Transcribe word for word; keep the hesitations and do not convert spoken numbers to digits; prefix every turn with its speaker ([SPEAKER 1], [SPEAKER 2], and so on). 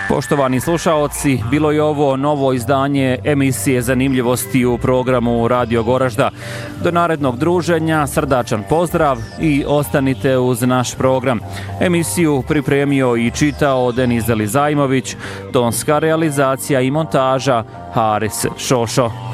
[SPEAKER 1] Poštovani slušaoci, bilo je ovo novo izdanje emisije Zanimljivosti u programu Radio Goražda. Do narednog druženja, srdačan pozdrav i ostanite uz naš program. Emisiju pripremio i čitao Denis Zelizajmović, tonska realizacija i montaža Haris Šošo.